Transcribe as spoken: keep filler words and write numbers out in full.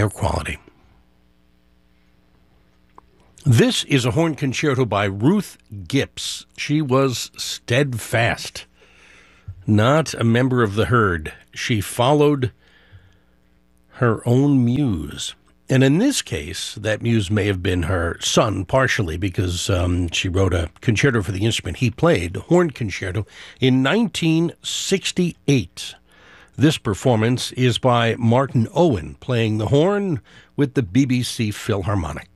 higher quality. This is a horn concerto by Ruth Gipps. She was steadfast, not a member of the herd. She followed her own muse. And in this case, that muse may have been her son, partially, because um, she wrote a concerto for the instrument he played, horn concerto, in nineteen sixty-eight. This performance is by Martin Owen, playing the horn with the B B C Philharmonic.